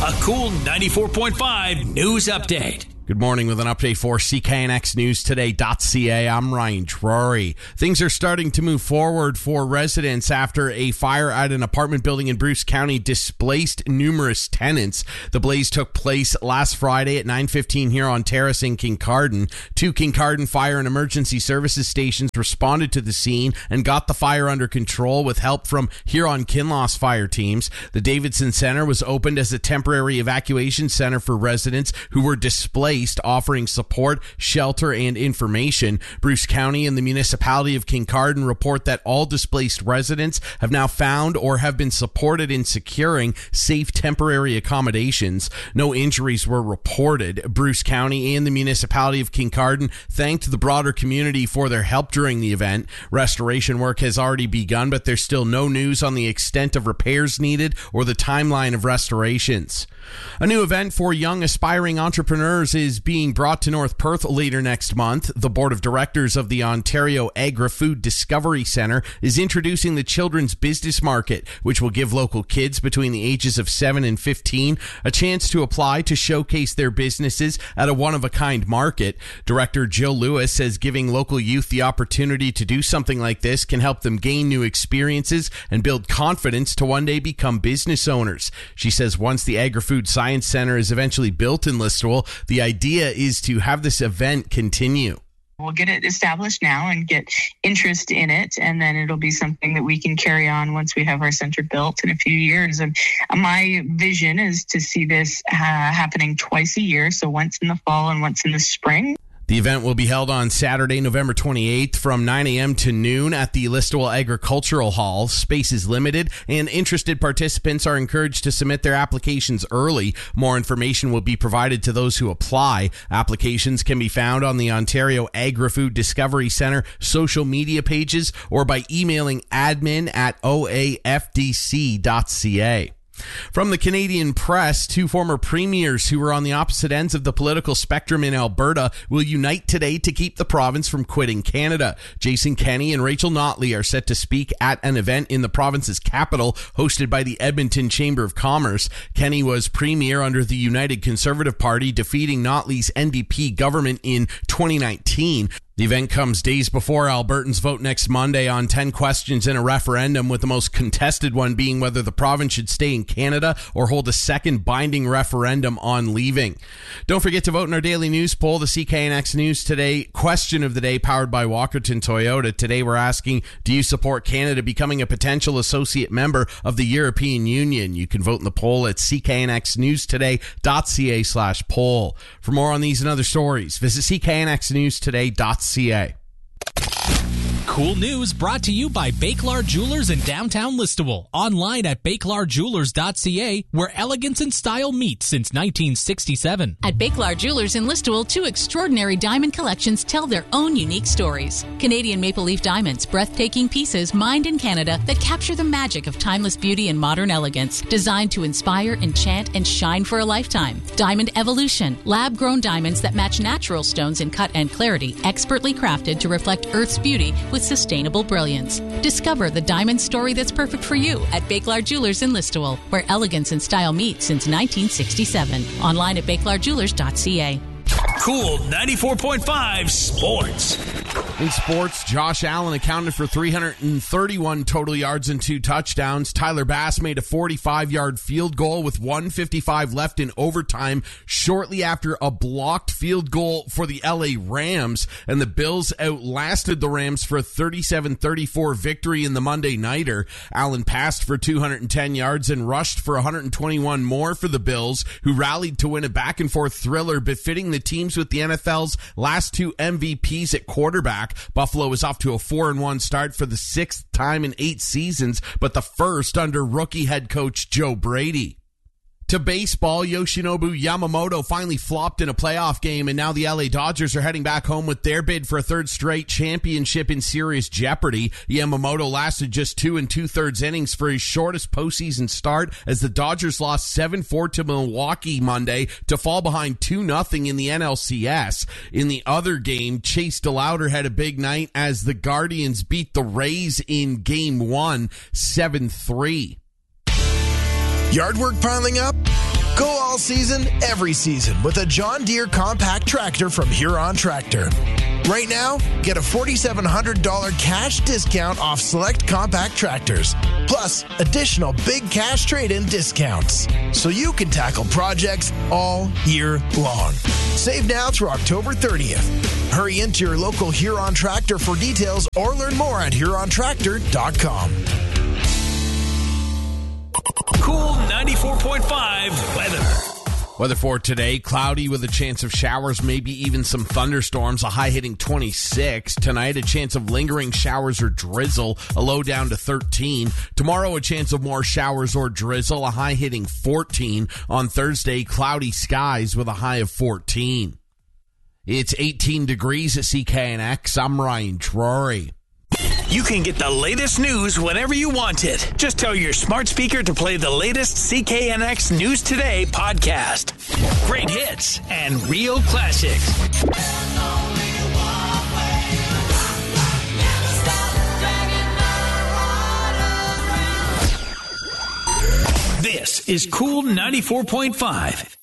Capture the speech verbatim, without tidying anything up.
A Cool ninety-four point five news update. Good morning with an update for C K N X News Today dot C A. I'm Ryan Drury. Things are starting to move forward for residents after a fire at an apartment building in Bruce County displaced numerous tenants. The blaze took place last Friday at nine fifteen Huron Terrace in Kincardine. Two Kincardine Fire and Emergency Services stations responded to the scene and got the fire under control with help from Huron-Kinloss fire teams. The Davidson Center was opened as a temporary evacuation center for residents who were displaced, offering support, shelter, and information. Bruce County and the municipality of Kincardine report that all displaced residents have now found or have been supported in securing safe temporary accommodations. No injuries were reported. Bruce County and the municipality of Kincardine thanked the broader community for their help during the event. Restoration work has already begun, but there's still no news on the extent of repairs needed or the timeline of restorations. A new event for young aspiring entrepreneurs is being brought to North Perth later next month. The board of directors of the Ontario Agri-Food Discovery Centre is introducing the Children's Business Market, which will give local kids between the ages of seven and fifteen a chance to apply to showcase their businesses at a one-of-a-kind market. Director Jill Lewis says giving local youth the opportunity to do something like this can help them gain new experiences and build confidence to one day become business owners. She says once the Agri-Food Science Center is eventually built in Listowel, the idea is to have this event continue. We'll get it established now and get interest in it, and then it'll be something that we can carry on once we have our center built in a few years. And my vision is to see this uh, happening twice a year, so once in the fall and once in the spring. The event will be held on Saturday, November twenty-eighth from nine a.m. to noon at the Listowel Agricultural Hall. Space is limited, and interested participants are encouraged to submit their applications early. More information will be provided to those who apply. Applications can be found on the Ontario Agri-Food Discovery Centre social media pages or by emailing admin at o a f d c dot c a. From the Canadian press, two former premiers who were on the opposite ends of the political spectrum in Alberta will unite today to keep the province from quitting Canada. Jason Kenney and Rachel Notley are set to speak at an event in the province's capital hosted by the Edmonton Chamber of Commerce. Kenney was premier under the United Conservative Party, defeating Notley's N D P government in twenty nineteen. The event comes days before Albertans vote next Monday on ten questions in a referendum, with the most contested one being whether the province should stay in Canada or hold a second binding referendum on leaving. Don't forget to vote in our daily news poll, the C K N X News Today question of the day, powered by Walkerton Toyota. Today we're asking, do you support Canada becoming a potential associate member of the European Union? You can vote in the poll at c k n x news today dot c a slash poll. For more on these and other stories, visit c k n x news today dot c a. Cool news brought to you by Bakelar Jewelers in downtown Listowel. Online at bakelar jewelers dot c a, where elegance and style meet since nineteen sixty-seven. At Bakelar Jewelers in Listowel, two extraordinary diamond collections tell their own unique stories. Canadian Maple Leaf Diamonds, breathtaking pieces mined in Canada that capture the magic of timeless beauty and modern elegance, designed to inspire, enchant, and shine for a lifetime. Diamond Evolution, lab-grown diamonds that match natural stones in cut and clarity, expertly crafted to reflect Earth's beauty with sustainable brilliance. Discover the diamond story that's perfect for you at Bakelar Jewelers in Listowel, where elegance and style meet since nineteen sixty-seven. Online at bakelar jewelers dot c a. Cool ninety-four point five Sports. In sports, Josh Allen accounted for three hundred thirty-one total yards and two touchdowns. Tyler Bass made a forty-five-yard field goal with one fifty-five left in overtime shortly after a blocked field goal for the L A Rams, and the Bills outlasted the Rams for a thirty-seven thirty-four victory in the Monday Nighter. Allen passed for two hundred ten yards and rushed for one hundred twenty-one more for the Bills, who rallied to win a back-and-forth thriller befitting the teams with the N F L's last two M V Ps at quarterback. Buffalo is off to a four and one start for the sixth time in eight seasons, but the first under rookie head coach Joe Brady. To baseball, Yoshinobu Yamamoto finally flopped in a playoff game, and now the L A Dodgers are heading back home with their bid for a third straight championship in serious jeopardy. Yamamoto lasted just two and two-thirds innings for his shortest postseason start as the Dodgers lost seven four to Milwaukee Monday to fall behind two nothing in the N L C S. In the other game, Chase DeLauder had a big night as the Guardians beat the Rays in game one, seven three. Yard work piling up? Go all season, every season with a John Deere compact tractor from Huron Tractor. Right now, get a four thousand seven hundred dollars cash discount off select compact tractors, plus additional big cash trade-in discounts, so you can tackle projects all year long. Save now through October thirtieth. Hurry into your local Huron Tractor for details or learn more at huron tractor dot com. Cool ninety-four point five weather. Weather for today, cloudy with a chance of showers, maybe even some thunderstorms, a high hitting twenty-six. Tonight, a chance of lingering showers or drizzle, a low down to thirteen. Tomorrow, a chance of more showers or drizzle, a high hitting fourteen. On Thursday, cloudy skies with a high of fourteen. It's eighteen degrees at C K N X. I'm Ryan Drury. You can get the latest news whenever you want it. Just tell your smart speaker to play the latest C K N X News Today podcast. Great hits and real classics. This is Cool ninety-four point five.